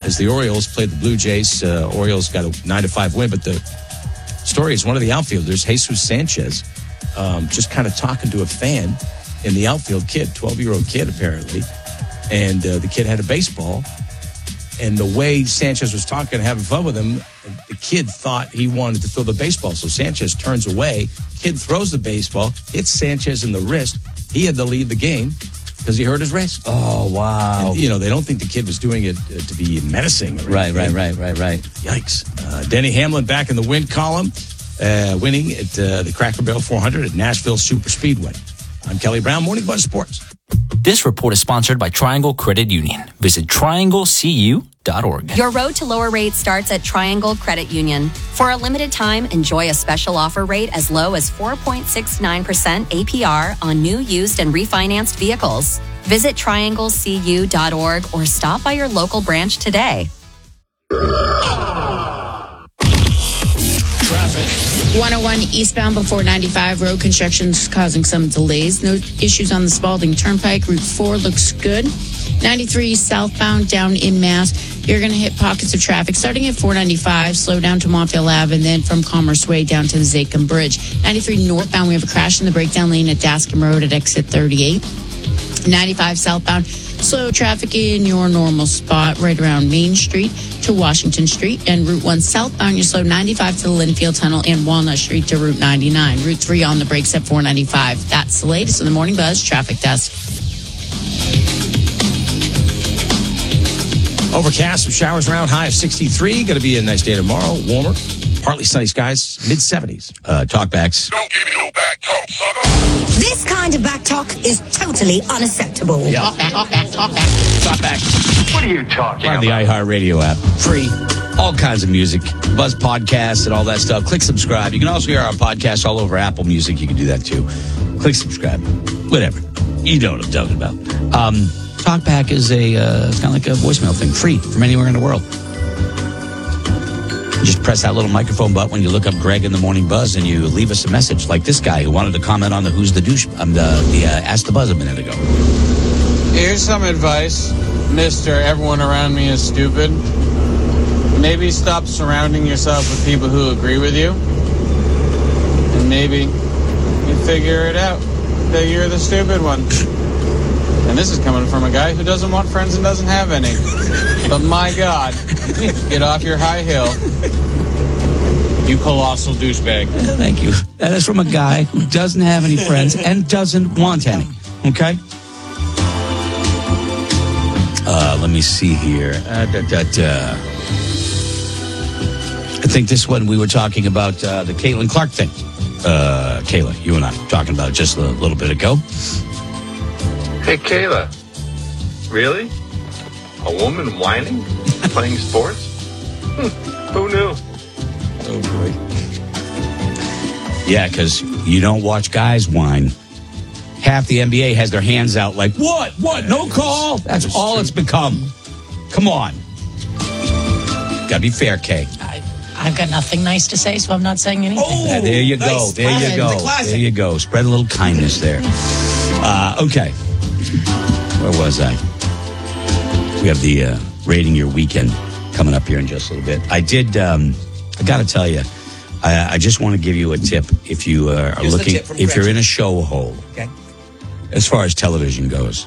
as the Orioles played the Blue Jays. Orioles got a 9-5 win, but the story is one of the outfielders, Jesus Sanchez, just kind of talking to a fan in the outfield, 12-year-old kid apparently, and the kid had a baseball, and the way Sanchez was talking and having fun with him, the kid thought he wanted to throw the baseball, so Sanchez turns away, kid throws the baseball, hits Sanchez in the wrist. He had to leave the game because he hurt his wrist. Oh, wow. And, they don't think the kid was doing it to be menacing. Right. Yikes. Denny Hamlin back in the win column, winning at the Cracker Barrel 400 at Nashville Super Speedway. I'm Kelly Brown, Morning Buzz Sports. This report is sponsored by Triangle Credit Union. Visit trianglecu.org. Your road to lower rates starts at Triangle Credit Union. For a limited time, enjoy a special offer rate as low as 4.69% APR on new, used, and refinanced vehicles. Visit trianglecu.org or stop by your local branch today. Traffic. 101 eastbound before 95. Road construction's causing some delays. No issues on the Spalding Turnpike. Route 4 looks good. 93 southbound down in Mass. You're going to hit pockets of traffic starting at 495. Slow down to Montreal Ave and then from Commerce Way down to the Zakim Bridge. 93 northbound. We have a crash in the breakdown lane at Dascom Road at exit 38. 95 southbound. Slow traffic in your normal spot right around Main Street to Washington Street. And Route 1 southbound, you're slow 95 to the Linfield Tunnel and Walnut Street to Route 99. Route 3 on the brakes at 495. That's the latest in the Morning Buzz Traffic Desk. Overcast, some showers around, high of 63. Going to be a nice day tomorrow. Warmer, partly sunny skies, mid-70s. Talkbacks. Don't give me no back talk, sucker. This kind of back talk is totally unacceptable. Yeah. Talkback. What are you talking On about? the iHeartRadio app. Free. All kinds of music. Buzz podcasts and all that stuff. Click subscribe. You can also hear our podcast all over Apple Music. You can do that too. Click subscribe. Whatever. You know what I'm talking about. Talkback is it's kind of like a voicemail thing. Free from anywhere in the world. You just press that little microphone button when you look up Greg in the Morning Buzz and you leave us a message like this guy who wanted to comment on the Who's the Douche, Ask the Buzz a minute ago. Here's some advice, Mr. Everyone Around Me is Stupid. Maybe stop surrounding yourself with people who agree with you. And maybe you figure it out that you're the stupid one. And this is coming from a guy who doesn't want friends and doesn't have any. But my God, get off your high hill, you colossal douchebag. Thank you. That is from a guy who doesn't have any friends and doesn't want any. Okay? Let me see here. I think this one we were talking about the Caitlin Clark thing. Kayla, you and I were talking about it just a little bit ago. Hey, Kayla. Really? A woman whining? Playing sports? Who knew? Oh, boy. Yeah, because you don't watch guys whine. Half the NBA has their hands out like, what? No call? That's all it's become. Come on. Gotta be fair, Kay. I've got nothing nice to say, so I'm not saying anything. Oh, there you go. Nice. There you go. There you go. Spread a little kindness there. Okay. Where was I? We have the Rating Your Weekend coming up here in just a little bit. I got to tell you, I just want to give you a tip if you are looking, if you're in a show hole, Okay. as far as television goes.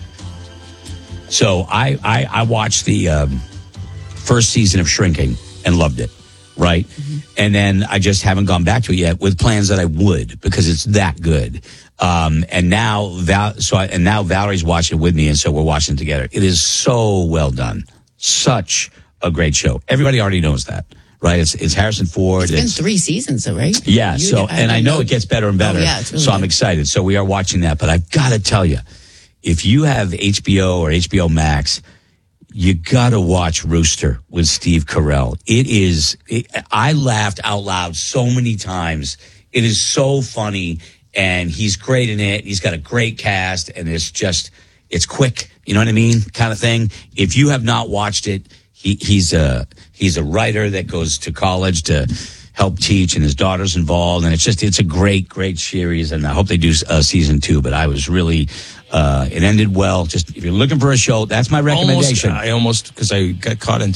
So I watched the first season of Shrinking and loved it, right? Mm-hmm. And then I just haven't gone back to it yet with plans that I would because it's that good. And now Valerie's watching it with me, and so we're watching it together. It is so well done. Such a great show. Everybody already knows that, right? It's Harrison Ford. It's been 3 seasons, though, right? Yeah. I know it gets better and better. Oh, yeah, it's really so I'm good. excited. So we are watching that. But I've got to tell you, if you have HBO or HBO Max, you got to watch Rooster with Steve Carell. I laughed out loud so many times. It is so funny. And he's great in it. He's got a great cast, and it's quick. You know what I mean? Kind of thing. If you have not watched it, he's a writer that goes to college to help teach, and his daughter's involved. And it's a great series. And I hope they do season 2. But I was really, it ended well. Just if you're looking for a show, that's my recommendation. Because I got caught in